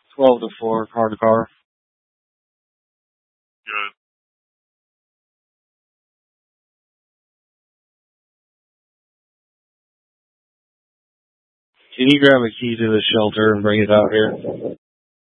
12 to 4, car to car. Good. Can you grab a key to the shelter and bring it out here?